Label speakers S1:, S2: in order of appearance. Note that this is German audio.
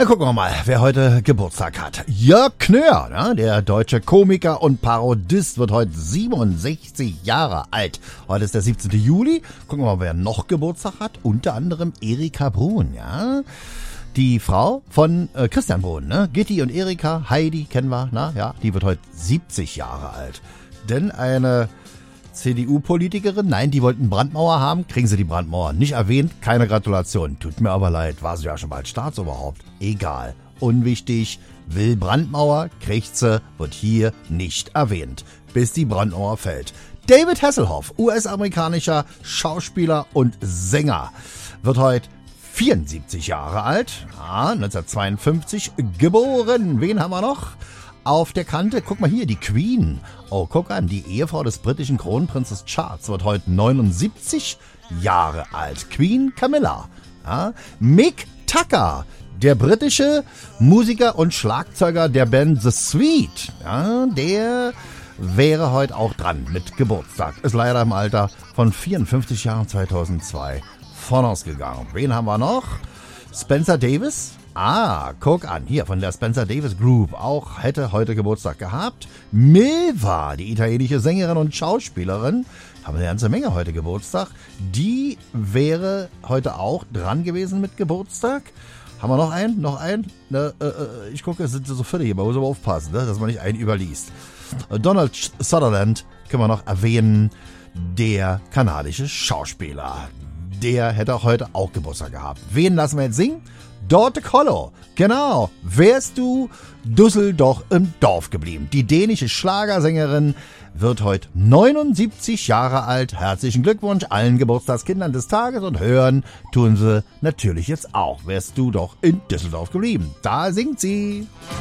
S1: Na, gucken wir mal, wer heute Geburtstag hat. Jörg Knör, ne? Der deutsche Komiker und Parodist, wird heute 67 Jahre alt. Heute ist der 17. Juli. Gucken wir mal, wer noch Geburtstag hat. Unter anderem Erika Bruhn, ja? Die Frau von Christian Bruhn, ne? Gitti und Erika, Heidi kennen wir, na ja? Die wird heute 70 Jahre alt. Denn eine CDU-Politikerin, nein, die wollten Brandmauer haben, kriegen sie die Brandmauer nicht erwähnt, keine Gratulation. Tut mir aber leid, war sie ja schon bald Staatsoberhaupt. Egal, unwichtig, will Brandmauer, kriegt sie, wird hier nicht erwähnt, bis die Brandmauer fällt. David Hasselhoff, US-amerikanischer Schauspieler und Sänger, wird heute 74 Jahre alt, 1952 geboren. Wen haben wir noch? Auf der Kante, guck mal hier, die Queen. Oh, guck an, die Ehefrau des britischen Kronprinzes Charles wird heute 79 Jahre alt. Queen Camilla. Ja. Mick Tucker, der britische Musiker und Schlagzeuger der Band The Sweet. Ja, der wäre heute auch dran mit Geburtstag. Ist leider im Alter von 54 Jahren 2002 vorausgegangen. Wen haben wir noch? Spencer Davis. Guck an, hier von der Spencer Davis Group, auch hätte heute Geburtstag gehabt. Milva, die italienische Sängerin und Schauspielerin, haben eine ganze Menge heute Geburtstag. Die wäre heute auch dran gewesen mit Geburtstag. Haben wir noch einen? Ich gucke, es sind so viele hier, man muss aber aufpassen, ne, dass man nicht einen überliest. Donald Sutherland können wir noch erwähnen, der kanadische Schauspieler. Der hätte heute auch Geburtstag gehabt. Wen lassen wir jetzt singen? Dorte Kollo, genau, wärst du Dussel doch im Dorf geblieben. Die dänische Schlagersängerin wird heute 79 Jahre alt. Herzlichen Glückwunsch allen Geburtstagskindern des Tages und hören tun sie natürlich jetzt auch. Wärst du doch in Düsseldorf geblieben. Da singt sie.